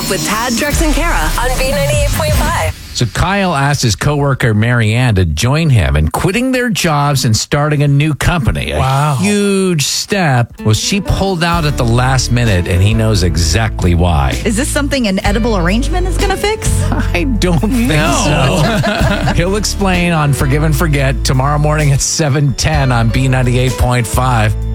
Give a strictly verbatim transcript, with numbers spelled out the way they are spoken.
Off with Tad, Drex, and Kara on B ninety-eight point five. So Kyle asked his coworker Marianne to join him in quitting their jobs and starting a new company. A Wow. huge step. Well, she pulled out at the last minute, and he knows exactly why. Is this something an edible arrangement is going to fix? I don't think so. He'll explain on Forgive and Forget tomorrow morning at seven ten on B ninety-eight point five.